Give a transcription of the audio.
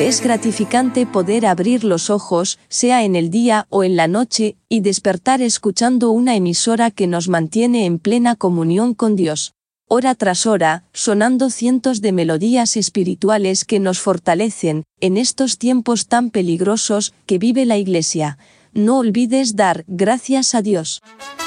Es gratificante poder abrir los ojos, sea en el día o en la noche, y despertar escuchando una emisora que nos mantiene en plena comunión con Dios. Hora tras hora, sonando cientos de melodías espirituales que nos fortalecen, en estos tiempos tan peligrosos que vive la Iglesia. No olvides dar gracias a Dios.